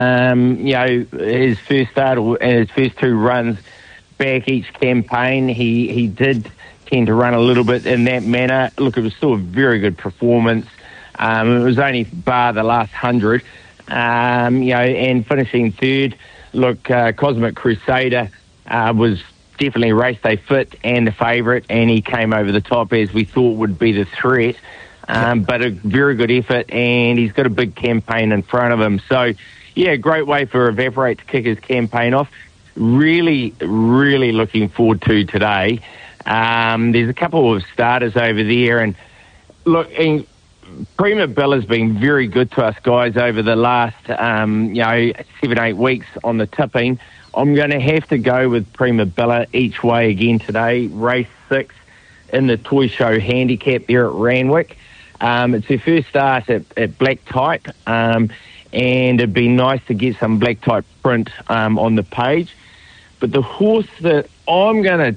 his first start and his first 2 runs back each campaign, he did tend to run a little bit in that manner. Look, it was still a very good performance. It was only bar the last 100, and finishing third. Look, Cosmic Crusader was definitely race day fit and the favourite, and he came over the top as we thought would be the threat. But a very good effort, and he's got a big campaign in front of him. So, yeah, great way for Evaporate to kick his campaign off. Really, really looking forward to today. There's a couple of starters over there, and look, Prima Bella's been very good to us guys over the last 7-8 weeks on the tipping. I'm going to have to go with Prima Bella each way again today. Race 6 in the Toy Show handicap there at Randwick. It's her first start at black type, and it'd be nice to get some black type print on the page. But the horse that I'm gonna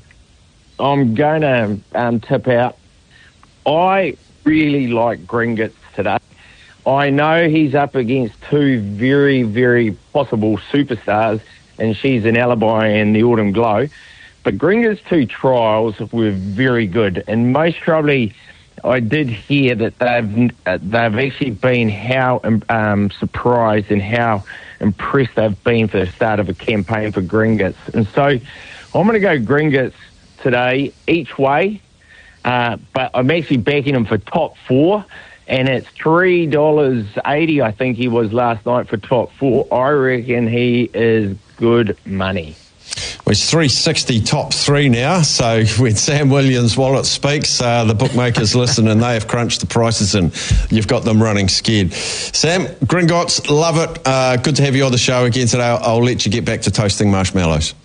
tip out, I really like Gringotts today. I know he's up against 2 very, very possible superstars, and she's an Alibi and the Autumn Glow. But Gringotts' 2 trials were very good, and most probably I did hear that they've actually been how surprised and how impressed they've been for the start of a campaign for Gringotts. And so I'm going to go Gringotts today each way, but I'm actually backing him for top 4, and it's $3.80 I think he was last night for top 4. I reckon he is good money. Well, it's $3.60 top 3 now, so when Sam Williams' wallet speaks, the bookmakers listen and they have crunched the prices and you've got them running scared. Sam, Gringotts, love it. Good to have you on the show again today. I'll let you get back to toasting marshmallows.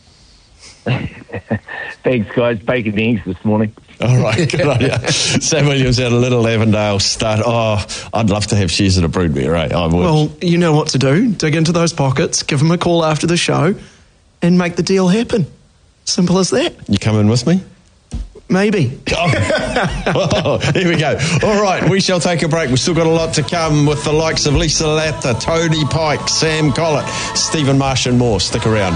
Thanks, guys. Bacon and eggs this morning. All right, good on you. Sam Williams had a Little Avondale start. Oh, I'd love to have shares in a Broodmare, right? I would. Well, you know what to do. Dig into those pockets, give them a call after the show, and make the deal happen. Simple as that. You coming with me? Maybe. Oh, here we go. All right, we shall take a break. We've still got a lot to come with the likes of Lisa Latta, Tony Pike, Sam Collett, Stephen Marsh and more. Stick around.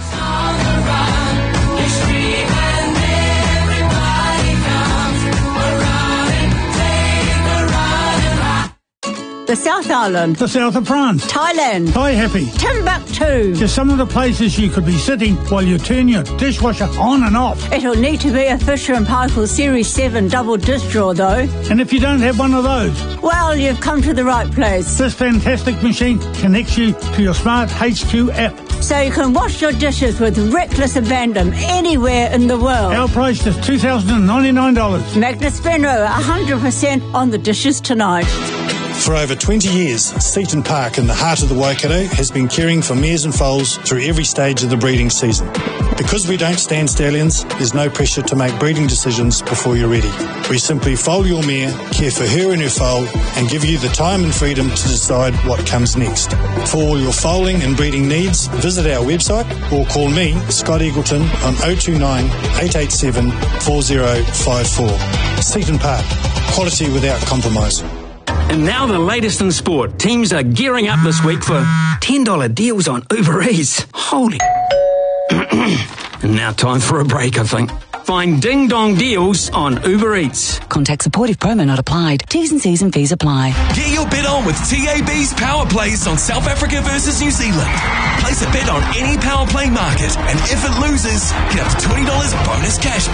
The South Island. The south of France. Thailand. Thai Happy. Timbuktu. Just some of the places you could be sitting while you turn your dishwasher on and off. It'll need to be a Fisher & Paykel Series 7 double dish drawer, though. And if you don't have one of those? Well, you've come to the right place. This fantastic machine connects you to your smart HQ app. So you can wash your dishes with reckless abandon anywhere in the world. Our price is $2,099. Magnus Benro, 100% on the dishes tonight. For over 20 years, Seaton Park in the heart of the Waikato has been caring for mares and foals through every stage of the breeding season. Because we don't stand stallions, there's no pressure to make breeding decisions before you're ready. We simply foal your mare, care for her and her foal, and give you the time and freedom to decide what comes next. For all your foaling and breeding needs, visit our website or call me, Scott Eagleton, on 029 887 4054. Seaton Park, quality without compromise. And now the latest in sport. Teams are gearing up this week for $10 deals on Uber Eats. Holy... And now time for a break, I think. Find ding-dong deals on Uber Eats. Contact supportive promo not applied. T's and C's and fees apply. Get your bet on with TAB's Power Plays on South Africa versus New Zealand. Place a bet on any Power Play market, and if it loses, get up to $20 bonus cash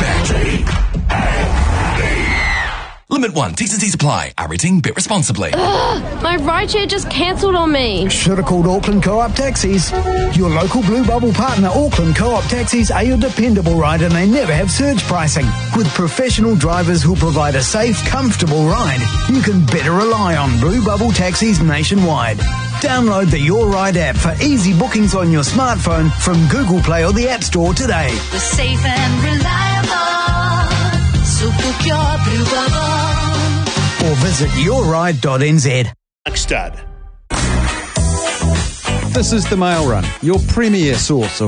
back. Limit 1. T's and C's apply. Rating. Bet responsibly. My rideshare just cancelled on me. Should have called Auckland Co-op Taxis. Your local Blue Bubble partner, Auckland Co-op Taxis, are your dependable ride, and they never have surge pricing. With professional drivers who provide a safe, comfortable ride, you can better rely on Blue Bubble Taxis nationwide. Download the Your Ride app for easy bookings on your smartphone from Google Play or the App Store today. The safe and reliable. So book your Blue Bubble. Or visit yourride.nz. Stud. This is the Mail Run, your premier source of